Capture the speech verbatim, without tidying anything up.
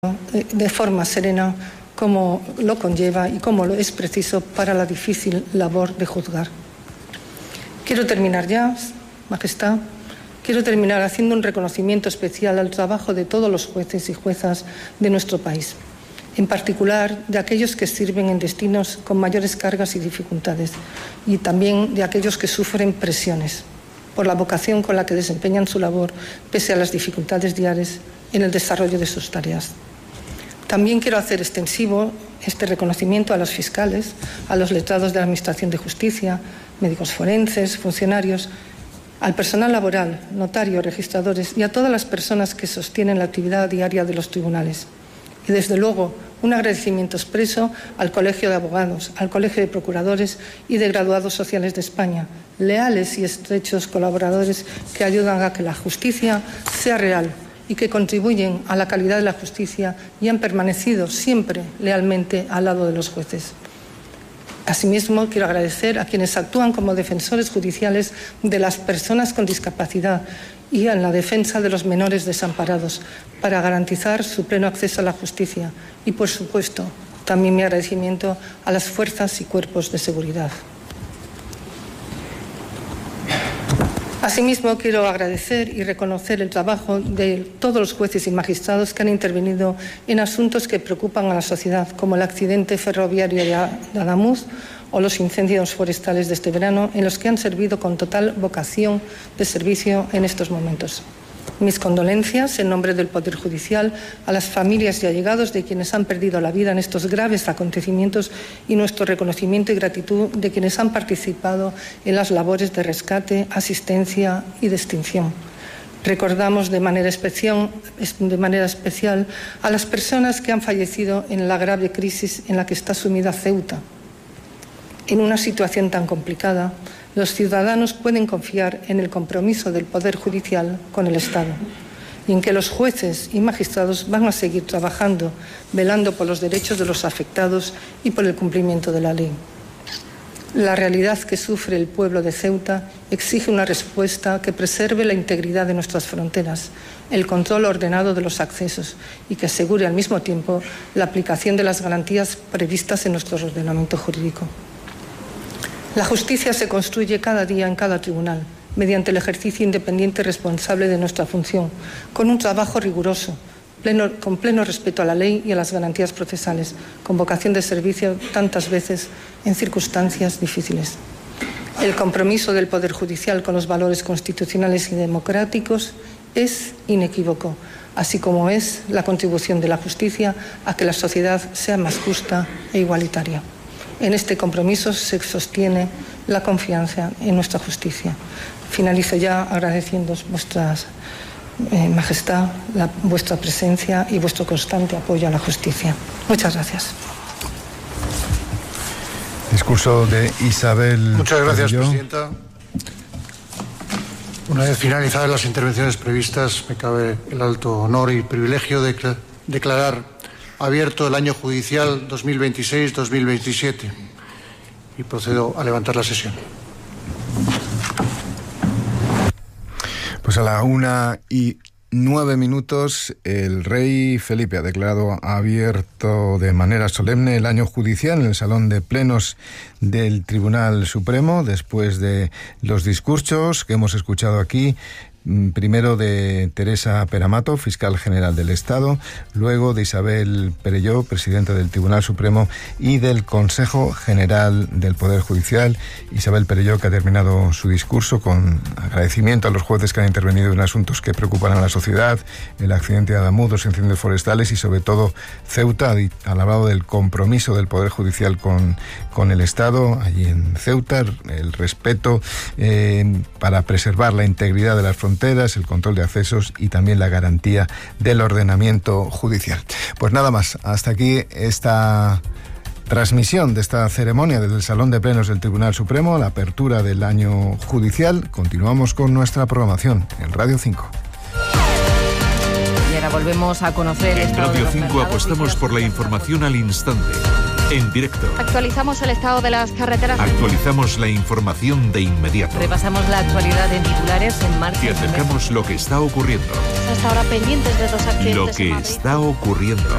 de forma serena como lo conlleva y como lo es preciso para la difícil labor de juzgar. Quiero terminar ya, Majestad, quiero terminar haciendo un reconocimiento especial al trabajo de todos los jueces y juezas de nuestro país, en particular de aquellos que sirven en destinos con mayores cargas y dificultades, y también de aquellos que sufren presiones por la vocación con la que desempeñan su labor pese a las dificultades diarias en el desarrollo de sus tareas. También quiero hacer extensivo este reconocimiento a los fiscales, a los letrados de la Administración de Justicia, médicos forenses, funcionarios, al personal laboral, notarios, registradores y a todas las personas que sostienen la actividad diaria de los tribunales. Y desde luego, un agradecimiento expreso al Colegio de Abogados, al Colegio de Procuradores y de Graduados Sociales de España, leales y estrechos colaboradores que ayudan a que la justicia sea real y que contribuyen a la calidad de la justicia y han permanecido siempre lealmente al lado de los jueces. Asimismo, quiero agradecer a quienes actúan como defensores judiciales de las personas con discapacidad y en la defensa de los menores desamparados para garantizar su pleno acceso a la justicia y, por supuesto, también mi agradecimiento a las fuerzas y cuerpos de seguridad. Asimismo, quiero agradecer y reconocer el trabajo de todos los jueces y magistrados que han intervenido en asuntos que preocupan a la sociedad, como el accidente ferroviario de Adamuz o los incendios forestales de este verano, en los que han servido con total vocación de servicio en estos momentos. Mis condolencias en nombre del Poder Judicial a las familias y allegados de quienes han perdido la vida en estos graves acontecimientos y nuestro reconocimiento y gratitud de quienes han participado en las labores de rescate, asistencia y de extinción. Recordamos de manera especial, de manera especial a las personas que han fallecido en la grave crisis en la que está sumida Ceuta. En una situación tan complicada, los ciudadanos pueden confiar en el compromiso del Poder Judicial con el Estado y en que los jueces y magistrados van a seguir trabajando, velando por los derechos de los afectados y por el cumplimiento de la ley. La realidad que sufre el pueblo de Ceuta exige una respuesta que preserve la integridad de nuestras fronteras, el control ordenado de los accesos y que asegure al mismo tiempo la aplicación de las garantías previstas en nuestro ordenamiento jurídico. La justicia se construye cada día en cada tribunal, mediante el ejercicio independiente y responsable de nuestra función, con un trabajo riguroso, pleno, con pleno respeto a la ley y a las garantías procesales, con vocación de servicio tantas veces en circunstancias difíciles. El compromiso del Poder Judicial con los valores constitucionales y democráticos es inequívoco, así como es la contribución de la justicia a que la sociedad sea más justa e igualitaria. En este compromiso se sostiene la confianza en nuestra justicia. Finalizo ya agradeciéndoos vuestra eh, majestad, la, vuestra presencia y vuestro constante apoyo a la justicia. Muchas gracias. Discurso de Isabel. Muchas gracias, Padilló. Presidenta. Una vez finalizadas las intervenciones previstas, me cabe el alto honor y privilegio de declarar abierto el año judicial dos mil veintiséis dos mil veintisiete y procedo a levantar la sesión. Pues a la una y nueve minutos, el rey Felipe ha declarado abierto de manera solemne el año judicial en el Salón de Plenos del Tribunal Supremo, después de los discursos que hemos escuchado aquí. Primero de Teresa Peramato, fiscal general del Estado, luego de Isabel Perelló, presidenta del Tribunal Supremo y del Consejo General del Poder Judicial. Isabel Perelló, que ha terminado su discurso con agradecimiento a los jueces que han intervenido en asuntos que preocupan a la sociedad, el accidente de Adamuz, los incendios forestales y sobre todo Ceuta. Ha hablado del compromiso del Poder Judicial con, con el Estado allí en Ceuta, el respeto eh, para preservar la integridad de las fronteras, el control de accesos y también la garantía del ordenamiento judicial. Pues nada más, hasta aquí esta transmisión de esta ceremonia desde el Salón de Plenos del Tribunal Supremo, la apertura del año judicial. Continuamos con nuestra programación en Radio cinco. Y ahora volvemos a conocer... En Radio cinco apostamos por la información al instante, en directo. Actualizamos el estado de las carreteras. Actualizamos la información de inmediato. Repasamos la actualidad en titulares en marcha. Y acercamos lo que está ocurriendo. Hasta ahora pendientes de dos accidentes. Lo que está ocurriendo.